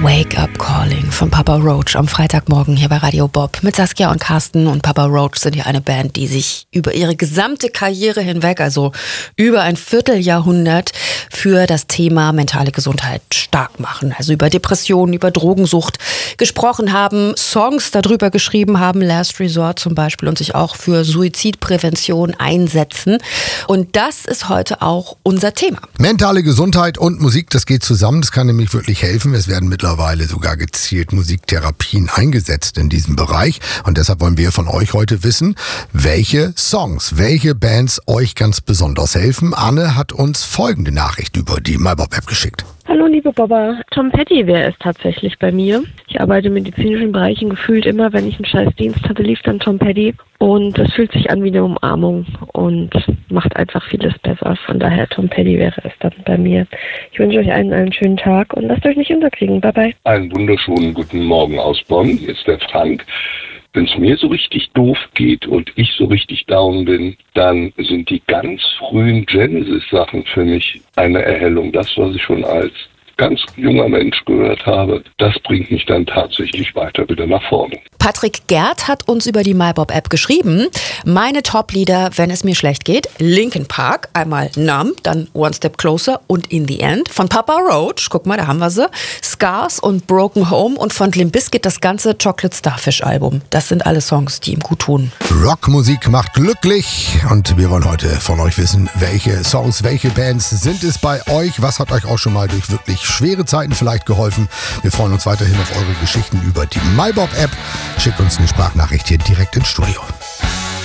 Wake Up Calling von Papa Roach am Freitagmorgen hier bei Radio Bob mit Saskia und Carsten. Und Papa Roach sind ja eine Band, die sich über ihre gesamte Karriere hinweg, also über ein Vierteljahrhundert, für das Thema mentale Gesundheit stark machen. Also über Depressionen, über Drogensucht gesprochen haben, Songs darüber geschrieben haben, Last Resort zum Beispiel, und sich auch für Suizidprävention einsetzen. Und das ist heute auch unser Thema. Mentale Gesundheit und Musik, das geht zusammen. Das kann nämlich wirklich helfen. Es werden mittlerweile sogar gezielt Musiktherapien eingesetzt in diesem Bereich. Und deshalb wollen wir von euch heute wissen, welche Songs, welche Bands euch ganz besonders helfen. Anne hat uns folgende Nachricht über die MyBob-App geschickt. Hallo liebe Bobba, Tom Petty wäre es tatsächlich bei mir. Ich arbeite im medizinischen Bereichen, gefühlt immer, wenn ich einen Scheißdienst hatte, lief dann Tom Petty. Und das fühlt sich an wie eine Umarmung und macht einfach vieles besser. Von daher Tom Petty wäre es dann bei mir. Ich wünsche euch einen schönen Tag und lasst euch nicht unterkriegen. Bye bye. Einen wunderschönen guten Morgen aus Bonn. Hier ist der Frank. Wenn es mir so richtig doof geht und ich so richtig down bin, dann sind die ganz frühen Genesis-Sachen für mich eine Erhellung. Das, was ich schon als ganz junger Mensch gehört habe, das bringt mich dann tatsächlich weiter wieder nach vorne. Patrick Gerd hat uns über die MyBob-App geschrieben. Meine Top-Lieder, wenn es mir schlecht geht: Linkin Park, einmal Numb, dann One Step Closer und In the End. Von Papa Roach, guck mal, da haben wir sie, Scars und Broken Home, und von Limp Bizkit das ganze Chocolate Starfish Album. Das sind alle Songs, die ihm gut tun. Rockmusik macht glücklich und wir wollen heute von euch wissen, welche Songs, welche Bands sind es bei euch? Was hat euch auch schon mal durch wirklich schwere Zeiten vielleicht geholfen? Wir freuen uns weiterhin auf eure Geschichten über die MyBob-App. Schickt uns eine Sprachnachricht hier direkt ins Studio.